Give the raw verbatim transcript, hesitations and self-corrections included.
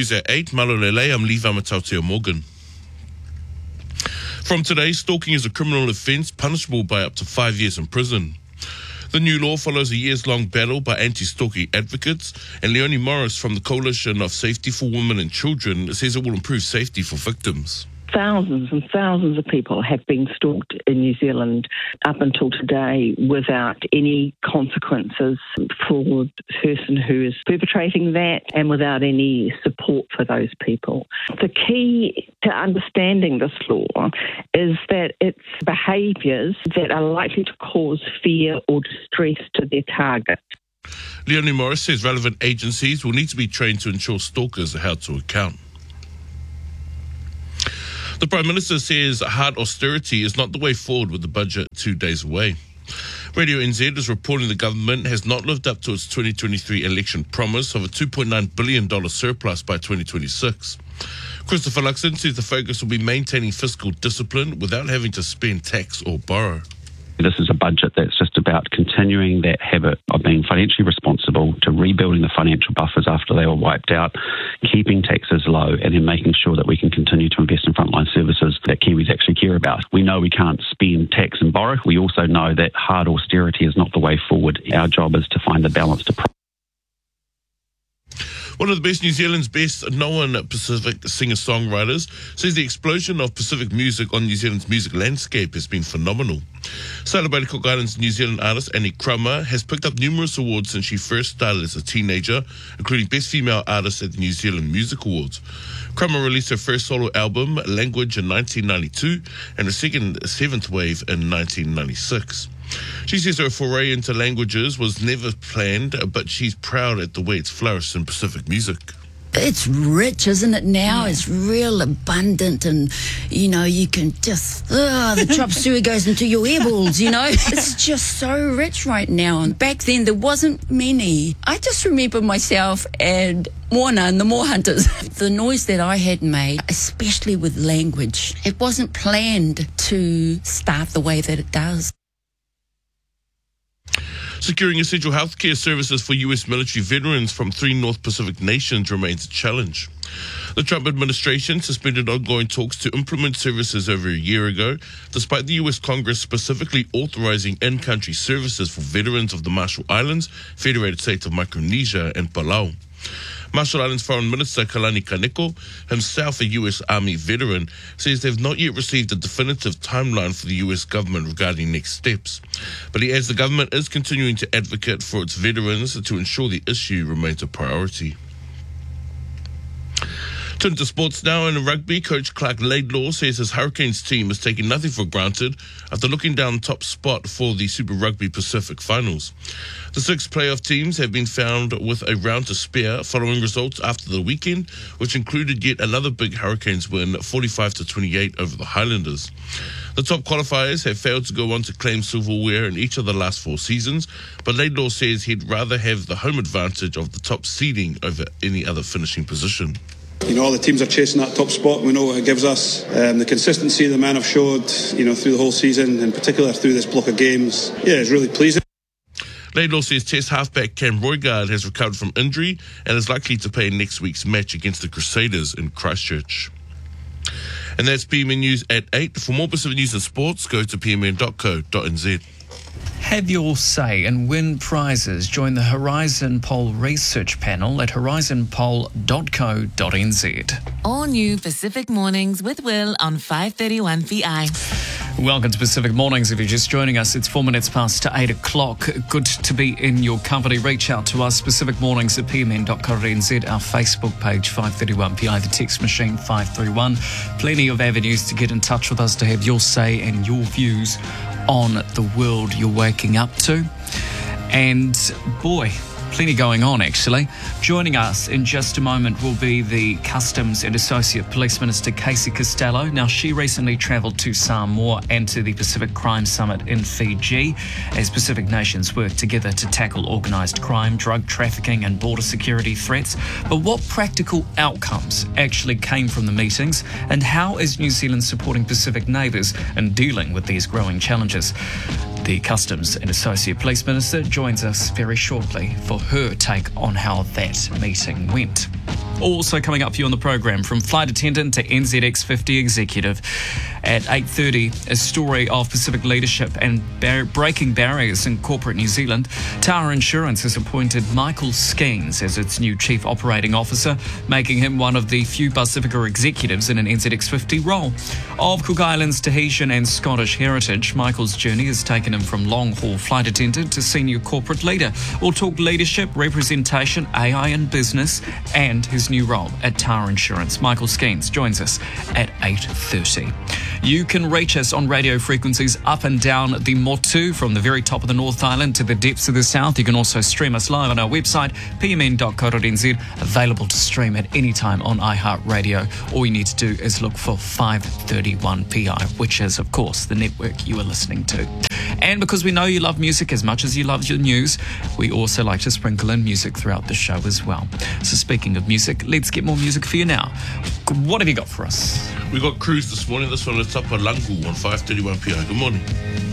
News at eight. Malolele, I'm Lee Vamatauteo Morgan. From today, stalking is a criminal offence punishable by up to five years in prison. The new law follows a years-long battle by anti-stalking advocates, and Leonie Morris from the Coalition of Safety for Women and Children says it will improve safety for victims. Thousands and thousands of people have been stalked in New Zealand up until today without any consequences for the person who is perpetrating that and without any support for those people. The key to understanding this law is that it's behaviours that are likely to cause fear or distress to their target. Leonie Morris says relevant agencies will need to be trained to ensure stalkers are held to account. The Prime Minister says hard austerity is not the way forward with the budget two days away. Radio N Z is reporting the government has not lived up to its twenty twenty-three election promise of a two point nine billion dollars surplus by twenty twenty-six. Christopher Luxon says the focus will be maintaining fiscal discipline without having to spend tax or borrow. This is a budget that's just about continuing that habit of being financially responsible, to rebuilding the financial buffers after they were wiped out, keeping taxes low, and then making sure that we can continue to invest in frontline services that Kiwis actually care about. We know we can't spend, tax and borrow. We also know that hard austerity is not the way forward. Our job is to find the balance to. One of the best New Zealand's best known Pacific singer-songwriters says the explosion of Pacific music on New Zealand's music landscape has been phenomenal. Celebrated Cook Islands New Zealand artist Annie Crummer has picked up numerous awards since she first started as a teenager, including Best Female Artist at the New Zealand Music Awards. Crummer released her first solo album, Language, in nineteen ninety-two and her second, Seventh Wave, in nineteen ninety-six. She says her foray into languages was never planned, but she's proud at the way it's flourished in Pacific music. It's rich, isn't it now? It's real abundant and, you know, you can just, oh, the chop suey goes into your earballs, you know? It's just so rich right now. And back then, there wasn't many. I just remember myself and Moana and the Moor Hunters. The noise that I had made, especially with language, it wasn't planned to start the way that it does. Securing essential healthcare services for U S military veterans from three North Pacific nations remains a challenge. The Trump administration suspended ongoing talks to implement services over a year ago, despite the U S Congress specifically authorizing in-country services for veterans of the Marshall Islands, Federated States of Micronesia, and Palau. Marshall Islands Foreign Minister Kalani Kaneko, himself a U S Army veteran, says they've not yet received a definitive timeline for the U S government regarding next steps. But he adds the government is continuing to advocate for its veterans to ensure the issue remains a priority. Turn to sports now. In rugby, coach Clark Laidlaw says his Hurricanes team is taking nothing for granted after looking down top spot for the Super Rugby Pacific Finals. The six playoff teams have been found with a round to spare following results after the weekend, which included yet another big Hurricanes win, forty-five to twenty-eight over the Highlanders. The top qualifiers have failed to go on to claim silverware in each of the last four seasons, but Laidlaw says he'd rather have the home advantage of the top seeding over any other finishing position. You know, all the teams are chasing that top spot. We know what it gives us. Um, the consistency the men have showed, you know, through the whole season, in particular through this block of games, yeah, it's really pleasing. Laidlaw says Test halfback Cam Roigard has recovered from injury and is likely to play in next week's match against the Crusaders in Christchurch. And that's P M N News at eight. For more Pacific News and sports, go to p m n dot co dot n z. Have your say and win prizes. Join the Horizon Poll Research Panel at horizon poll dot co dot n z. All new Pacific Mornings with Will on five thirty-one V I. Welcome to Pacific Mornings. If you're just joining us, it's four minutes past eight o'clock. Good to be in your company. Reach out to us, Pacific Mornings at p m n dot co dot n z, our Facebook page, five thirty-one P I, the text machine, five three one. Plenty of avenues to get in touch with us, to have your say and your views on the world you're waking up to. And boy, plenty going on, actually. Joining us in just a moment will be the Customs and Associate Police Minister, Casey Costello. Now, she recently travelled to Samoa and to the Pacific Crime Summit in Fiji as Pacific nations work together to tackle organised crime, drug trafficking and border security threats. But what practical outcomes actually came from the meetings, and how is New Zealand supporting Pacific neighbours in dealing with these growing challenges? The Customs and Associate Police Minister joins us very shortly for her take on how that meeting went. Also coming up for you on the program, from flight attendant to N Z X fifty executive. At eight thirty, a story of Pacific leadership and bar- breaking barriers in corporate New Zealand. Tower Insurance has appointed Michael Skeens as its new Chief Operating Officer, making him one of the few Pacifica executives in an N Z X fifty role. Of Cook Islands' Tahitian and Scottish heritage, Michael's journey has taken him from long-haul flight attendant to senior corporate leader. We'll talk leadership, representation, A I in business, and his new role at Tower Insurance. Michael Skeens joins us at eight thirty. You can reach us on radio frequencies up and down the Motu, from the very top of the North Island to the depths of the South. You can also stream us live on our website, p m n dot co dot n z, available to stream at any time on iHeartRadio. All you need to do is look for five thirty-one P I, which is, of course, the network you are listening to. And because we know you love music as much as you love your news, we also like to sprinkle in music throughout the show as well. So speaking of music, let's get more music for you now. What have you got for us? We got Cruise this morning. This one is Tapa Langu on five thirty-one P I. Good morning.